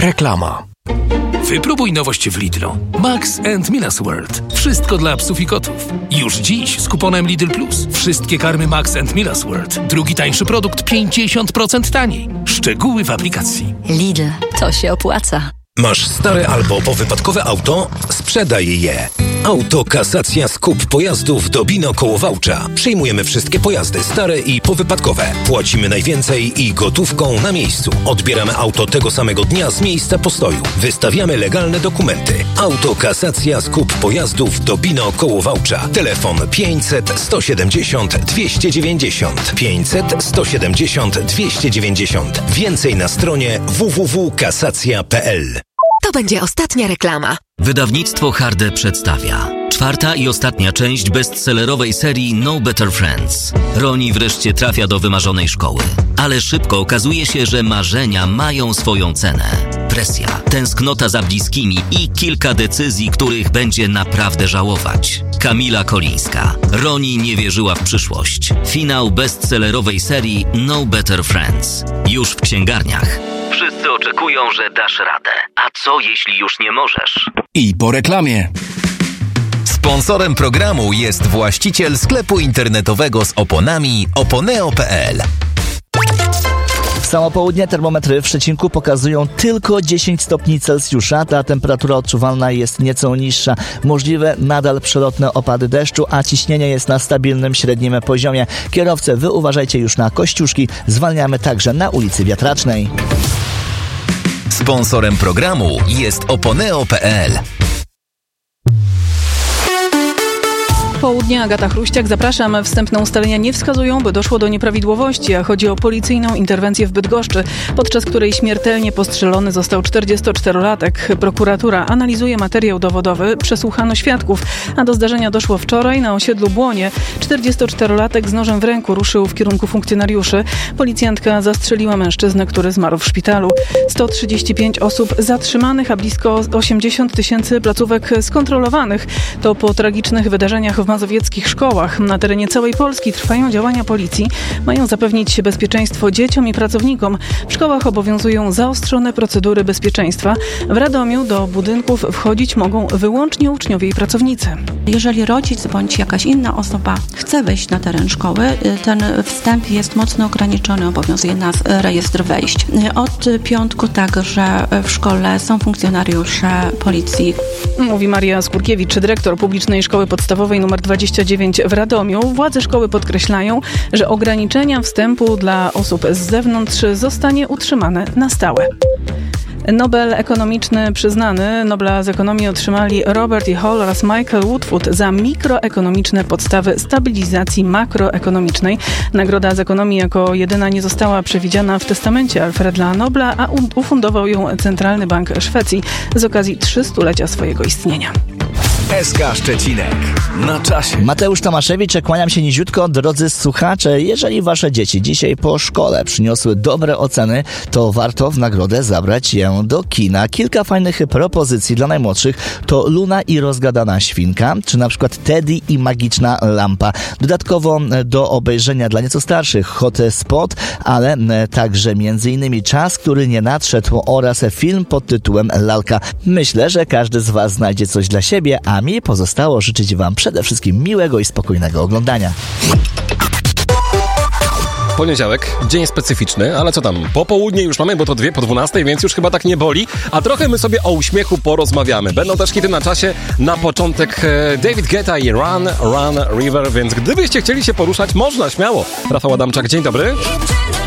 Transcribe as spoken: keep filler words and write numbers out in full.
Reklama. Wypróbuj nowość w Lidlu. Max and Milas World. Wszystko dla psów i kotów. Już dziś z kuponem Lidl Plus. Wszystkie karmy Max and Milas World. Drugi tańszy produkt pięćdziesiąt procent taniej. Szczegóły w aplikacji. Lidl, to się opłaca. Masz stare albo powypadkowe auto? Sprzedaj je. Autokasacja skup pojazdów do Bino koło Wałcza. Przyjmujemy wszystkie pojazdy stare i powypadkowe. Płacimy najwięcej i gotówką na miejscu. Odbieramy auto tego samego dnia z miejsca postoju. Wystawiamy legalne dokumenty. Autokasacja skup pojazdów do Bino koło Wałcza. Telefon pięćset sto siedemdziesiąt dwieście dziewięćdziesiąt. pięćset sto siedemdziesiąt dwieście dziewięćdziesiąt. Więcej na stronie w w w kropka kasacja kropka p l. To będzie ostatnia reklama. Wydawnictwo Harde przedstawia czwarta i ostatnia część bestsellerowej serii No Better Friends. Roni wreszcie trafia do wymarzonej szkoły. Ale szybko okazuje się, że marzenia mają swoją cenę. Presja, tęsknota za bliskimi i kilka decyzji, których będzie naprawdę żałować. Kamila Kolińska. Roni nie wierzyła w przyszłość. Finał bestsellerowej serii No Better Friends. Już w księgarniach. Wszyscy oczekują, że dasz radę. A co jeśli już nie możesz? I po reklamie. Sponsorem programu jest właściciel sklepu internetowego z oponami oponeo kropka p l. W samo południe termometry w Szczecinku pokazują tylko dziesięć stopni Celsjusza. Ta temperatura odczuwalna jest nieco niższa. Możliwe nadal przelotne opady deszczu, a ciśnienie jest na stabilnym średnim poziomie. Kierowcy, wy uważajcie już na kościuszki. Zwalniamy także na ulicy Wiatracznej. Sponsorem programu jest oponeo kropka p l. Południe, Agata Chruściak, zapraszam. Wstępne ustalenia nie wskazują, by doszło do nieprawidłowości, a chodzi o policyjną interwencję w Bydgoszczy, podczas której śmiertelnie postrzelony został czterdziestoczterolatek. Prokuratura analizuje materiał dowodowy, przesłuchano świadków, a do zdarzenia doszło wczoraj na osiedlu Błonie. czterdziestoczterolatek z nożem w ręku ruszył w kierunku funkcjonariuszy. Policjantka zastrzeliła mężczyznę, który zmarł w szpitalu. sto trzydzieści pięć osób zatrzymanych, a blisko osiemdziesiąt tysięcy placówek skontrolowanych. To po tragicznych wydarzeniach w mazowieckich szkołach. Na terenie całej Polski trwają działania policji. Mają zapewnić bezpieczeństwo dzieciom i pracownikom. W szkołach obowiązują zaostrzone procedury bezpieczeństwa. W Radomiu do budynków wchodzić mogą wyłącznie uczniowie i pracownicy. Jeżeli rodzic bądź jakaś inna osoba chce wejść na teren szkoły, ten wstęp jest mocno ograniczony. Obowiązuje nas rejestr wejść. Od piątku także w szkole są funkcjonariusze policji. Mówi Maria Skurkiewicz, dyrektor publicznej szkoły podstawowej nr dwadzieścia dziewięć w Radomiu. Władze szkoły podkreślają, że ograniczenia wstępu dla osób z zewnątrz zostanie utrzymane na stałe. Nobel ekonomiczny przyznany. Nobla z ekonomii otrzymali Robert E. Hall oraz Michael Woodford za mikroekonomiczne podstawy stabilizacji makroekonomicznej. Nagroda z ekonomii jako jedyna nie została przewidziana w testamencie Alfreda Nobla, a ufundował ją Centralny Bank Szwecji z okazji trzystulecia swojego istnienia. S K Szczecinek. Na czasie. Mateusz Tomaszewicz, kłaniam się niziutko. Drodzy słuchacze, jeżeli wasze dzieci dzisiaj po szkole przyniosły dobre oceny, to warto w nagrodę zabrać je do kina. Kilka fajnych propozycji dla najmłodszych to Luna i rozgadana świnka, czy na przykład Teddy i magiczna lampa. Dodatkowo do obejrzenia dla nieco starszych Hot Spot, ale także między innymi Czas, który nie nadszedł oraz film pod tytułem Lalka. Myślę, że każdy z was znajdzie coś dla siebie, a mi pozostało życzyć wam przede wszystkim miłego i spokojnego oglądania. Poniedziałek, dzień specyficzny, ale co tam, po południe już mamy, bo to dwie po dwunastej, więc już chyba tak nie boli, a trochę my sobie o uśmiechu porozmawiamy. Będą też hity na czasie, na początek David Guetta i Run, Run River, więc gdybyście chcieli się poruszać, można, śmiało. Rafał Adamczak, dzień dobry.